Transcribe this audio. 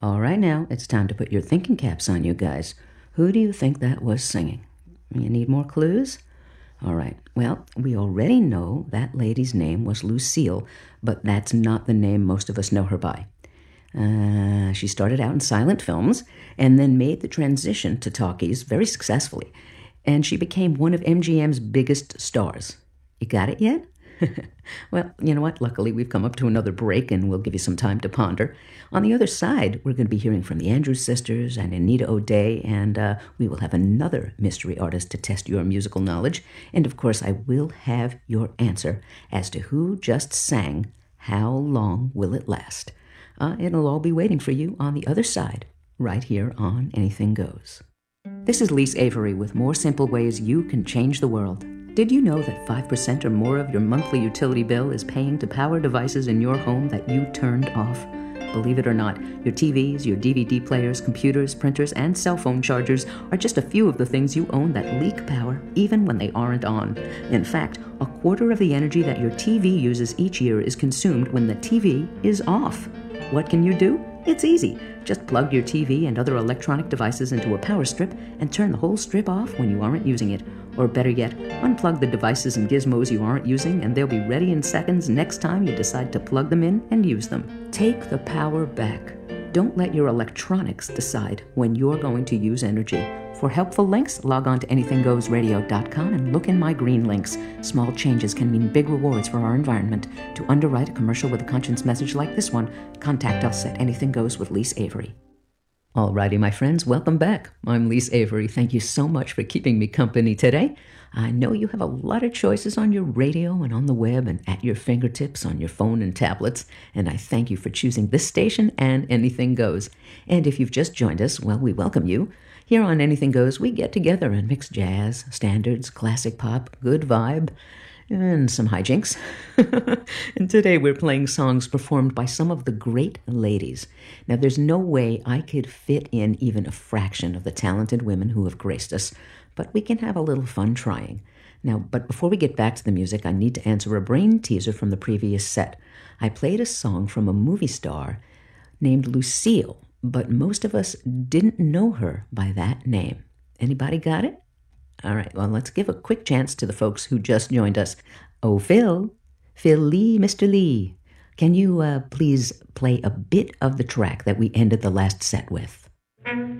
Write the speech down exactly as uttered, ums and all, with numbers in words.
All right, now it's time to put your thinking caps on, you guys. Who do you think that was singing? You need more clues? All right, well, we already know that lady's name was Lucille, but that's not the name most of us know her by. Uh, she started out in silent films and then made the transition to talkies very successfully, and she became one of M G M's biggest stars. You got it yet? Well, you know what? Luckily, we've come up to another break, and we'll give you some time to ponder. On the other side, we're going to be hearing from the Andrews Sisters and Anita O'Day, and uh, we will have another mystery artist to test your musical knowledge. And, of course, I will have your answer as to who just sang How Long Will It Last? Uh, it'll all be waiting for you on the other side, right here on Anything Goes. This is Lise Avery with more simple ways you can change the world. Did you know that five percent or more of your monthly utility bill is paying to power devices in your home that you turned off? Believe it or not, your T Vs, your D V D players, computers, printers, and cell phone chargers are just a few of the things you own that leak power even when they aren't on. In fact, a quarter of the energy that your T V uses each year is consumed when the T V is off. What can you do? It's easy. Just plug your T V and other electronic devices into a power strip and turn the whole strip off when you aren't using it. Or better yet, unplug the devices and gizmos you aren't using, and they'll be ready in seconds next time you decide to plug them in and use them. Take the power back. Don't let your electronics decide when you're going to use energy. For helpful links, log on to anything goes radio dot com and look in my green links. Small changes can mean big rewards for our environment. To underwrite a commercial with a conscience message like this one, contact us at Anything Goes with Lise Avery. Alrighty, my friends, welcome back. I'm Lise Avery. Thank you so much for keeping me company today. I know you have a lot of choices on your radio and on the web and at your fingertips on your phone and tablets, and I thank you for choosing this station and Anything Goes. And if you've just joined us, well, we welcome you. Here on Anything Goes, we get together and mix jazz, standards, classic pop, good vibe, and some hijinks. And today we're playing songs performed by some of the great ladies. Now, there's no way I could fit in even a fraction of the talented women who have graced us, but we can have a little fun trying. Now, but before we get back to the music, I need to answer a brain teaser from the previous set. I played a song from a movie star named Lucille, but most of us didn't know her by that name. Anybody got it? All right, well, let's give a quick chance to the folks who just joined us. Oh, Phil, Phil Lee, Mister Lee, can you uh, please play a bit of the track that we ended the last set with?